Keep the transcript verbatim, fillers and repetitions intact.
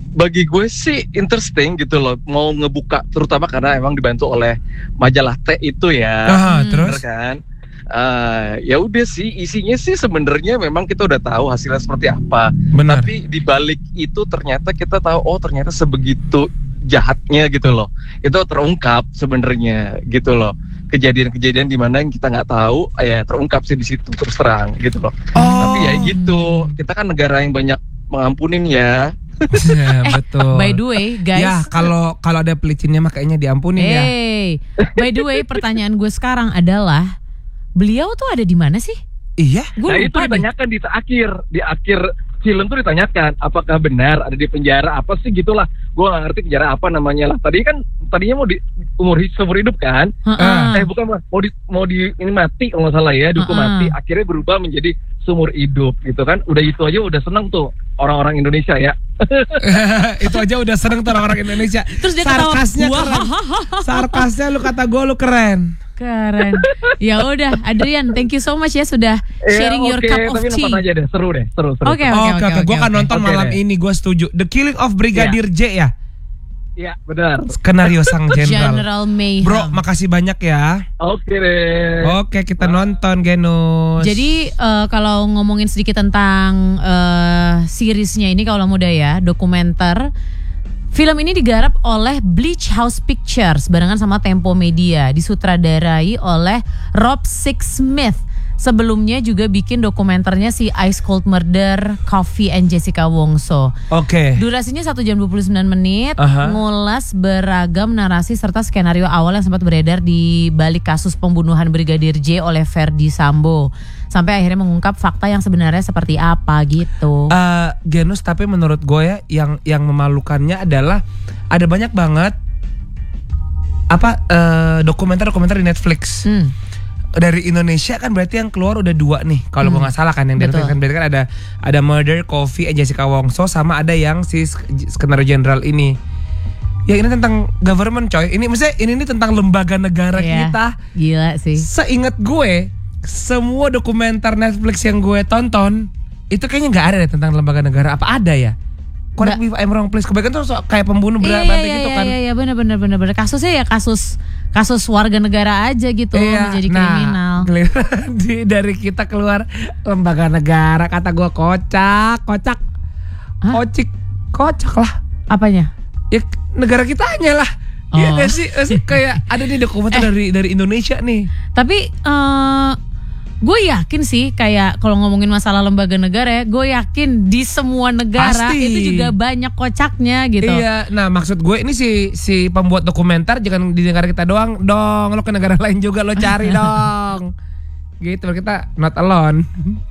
bagi gue sih interesting gitu loh, mau ngebuka terutama karena emang dibantu oleh majalah T itu ya. Ah, hmm. terus kan uh, ya udah sih isinya sih sebenarnya memang kita udah tahu hasilnya seperti apa. Benar. Tapi dibalik itu ternyata kita tahu oh ternyata sebegitu jahatnya gitu loh. Itu terungkap sebenarnya gitu loh. Kejadian-kejadian di mana yang kita nggak tahu ya terungkap sih di situ terus terang gitu loh. Oh. Tapi ya gitu, kita kan negara yang banyak mengampunin ya. Ya, Eh, betul. by the way, guys. Ya, kalau kalau ada pelicinnya mah kayaknya diampunin ya. Hey, by the way, pertanyaan gue sekarang adalah beliau tuh ada di mana sih? Iya. Gue Nah itu lupa deh. ditanyakan di akhir, di akhir film tuh ditanyakan apakah benar ada di penjara apa sih gitulah. Gue nggak ngerti penjara apa namanya lah. Tadi kan tadinya mau di umur seumur hidup kan? Heeh. Eh bukan mau di mau di ini mati kalau nggak salah ya, dihukum Uh-uh. mati. Akhirnya berubah menjadi seumur hidup gitu kan? Udah itu aja udah seneng tuh orang-orang Indonesia ya. Itu aja udah seneng tuh orang Indonesia. Terus dia ketawa, Sarkasnya "Wah, keren. Sarkasnya lu kata gue lu keren. Keren. Ya udah, Adrian, thank you so much ya sudah sharing Ya, your oke, cup of tapi tea. nonton aja deh, seru deh, seru seru. Oke, Oke oke, oke, oke, gue akan oke. nonton Oke malam deh. ini, gue setuju. The Killing of Brigadir J ya. Iya benar. Skenario sang jenderal. General Mayhem. Bro, makasih banyak ya. Oke deh. Oke, kita nonton Genus. Jadi eh, kalau ngomongin sedikit tentang eh, seriesnya ini kalau muda ya, dokumenter. Film ini digarap oleh Bleach House Pictures barengan sama Tempo Media, disutradarai oleh Rob Sixsmith. Sebelumnya juga bikin dokumenternya si Ice Cold Murder, Coffee and Jessica Wongso. Oke. Durasinya satu jam dua puluh sembilan menit, Aha. ngulas beragam narasi serta skenario awal yang sempat beredar di balik kasus pembunuhan Brigadir J oleh Verdi Sambo. Sampai akhirnya mengungkap fakta yang sebenarnya seperti apa gitu. Eh, Genus, tapi menurut gue ya yang yang memalukannya adalah ada banyak banget apa eh, dokumenter-dokumenter di Netflix. Hmm. Dari Indonesia kan berarti yang keluar udah dua nih kalau Hmm. gue nggak salah kan yang dari Betul. Netflix kan berarti kan ada ada Murder, Coffee, and Jessica Wongso sama ada yang si sk- skenario jenderal ini. Ya ini tentang government coy. Ini maksudnya ini, ini tentang lembaga negara Iya. kita. Gila sih. Seingat gue semua dokumenter Netflix yang gue tonton itu kayaknya nggak ada deh tentang lembaga negara. Apa ada ya? Correct me if I'm wrong please. Kebanyakan tuh so- kayak pembunuh berat Iya, banget iya, gitu iya, kan. Iya, iya, benar, benar, benar, benar. Kasusnya ya kasus kasus warga negara aja gitu, Iya, menjadi nah, kriminal. giliran di- dari kita keluar lembaga negara kata gue kocak, kocak, Hah? kocik, kocak lah. Apanya? Ya negara kitanya lah. Iya Oh. gak sih? Maksudnya kayak ada di dokumenter dari dari Indonesia nih. Tapi eh gue yakin sih kayak kalau ngomongin masalah lembaga negara ya, gue yakin di semua negara Pasti. itu juga banyak kocaknya gitu. Iya, nah maksud gue ini si si pembuat dokumenter jangan di negara kita doang, dong. Lo ke negara lain juga lo cari dong. Gitu, kita not alone.